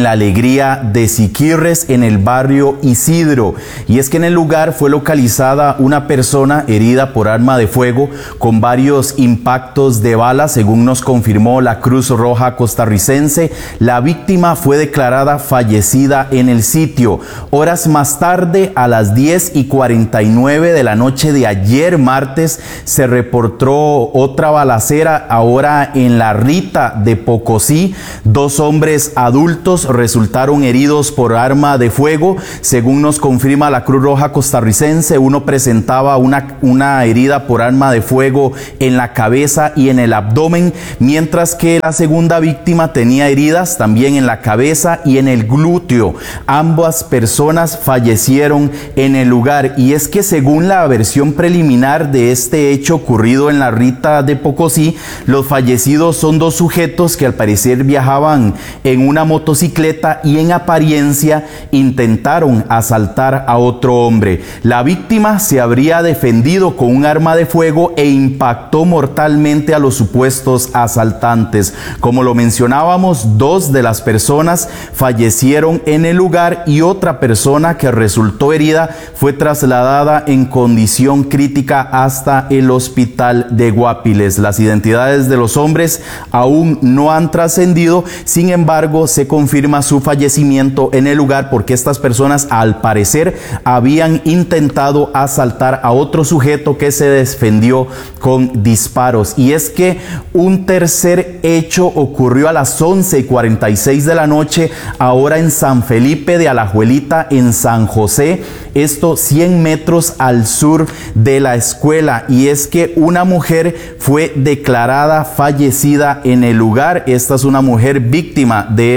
en la alegría de Siquirres, en el barrio Isidro. Y es que en el lugar fue localizada una persona herida por arma de fuego con varios impactos de bala, según nos confirmó la Cruz Roja costarricense. La víctima fue declarada fallecida en el sitio. Horas más tarde, a las 10:49 de la noche de ayer martes, se reportó otra balacera, ahora en la Rita de Pocosí. Dos hombres adultos resultaron heridos por arma de fuego. Según nos confirma la Cruz Roja costarricense, uno presentaba una herida por arma de fuego en la cabeza y en el abdomen, mientras que la segunda víctima tenía heridas también en la cabeza y en el glúteo. Ambas personas fallecieron en el lugar. Y es que según la versión preliminar de este hecho ocurrido en la Rita de Pocosí, los fallecidos son dos sujetos que al parecer viajaban en una motocicleta y en apariencia intentaron asaltar a otro hombre. La víctima se habría defendido con un arma de fuego e impactó mortalmente a los supuestos asaltantes. Como lo mencionábamos, dos de las personas fallecieron en el lugar y otra persona que resultó herida fue trasladada en condición crítica hasta el hospital de Guapiles. Las identidades de los hombres aún no han trascendido, sin embargo se confirma su fallecimiento en el lugar porque estas personas al parecer habían intentado asaltar a otro sujeto que se defendió con disparos. Y es que un tercer hecho ocurrió a las 11:46 de la noche, ahora en San Felipe de Alajuelita, en San José, esto 100 metros al sur de la escuela. Y es que una mujer fue declarada fallecida en el lugar. Esta es una mujer víctima de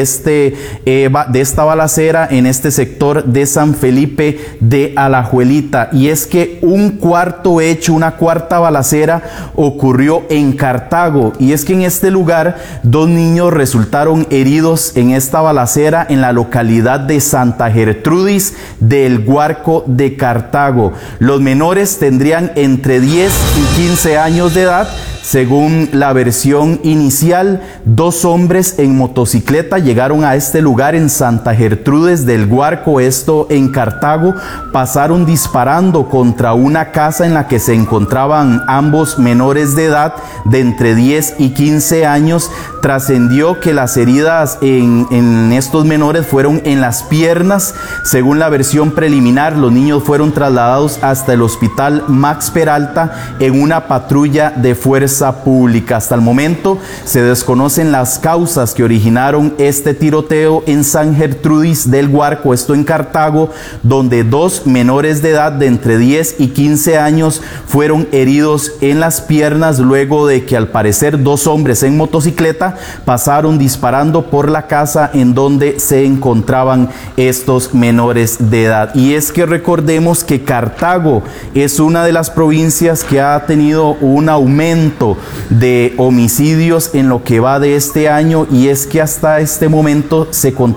esta balacera en este sector de San Felipe de Alajuelita. Y es que un cuarto hecho, una cuarta balacera ocurrió en Cartago. Y es que en este lugar dos niños resultaron heridos en esta balacera en la localidad de Santa Gertrudis del Guarco de Cartago. Los menores tendrían entre 10 y 15 años de edad. Según la versión inicial, dos hombres en motocicleta llegaron a este lugar en Santa Gertrudis del Guarco, esto en Cartago, pasaron disparando contra una casa en la que se encontraban ambos menores de edad de entre 10 y 15 años. Trascendió que las heridas en estos menores fueron en las piernas. Según la versión preliminar, los niños fueron trasladados hasta el hospital Max Peralta en una patrulla de fuerza pública. Hasta el momento se desconocen las causas que originaron este tiroteo en San Gertrudis del Guarco, esto en Cartago, donde dos menores de edad de entre 10 y 15 años fueron heridos en las piernas luego de que al parecer dos hombres en motocicleta pasaron disparando por la casa en donde se encontraban estos menores de edad. Y es que recordemos que Cartago es una de las provincias que ha tenido un aumento de homicidios en lo que va de este año, y es que hasta este momento se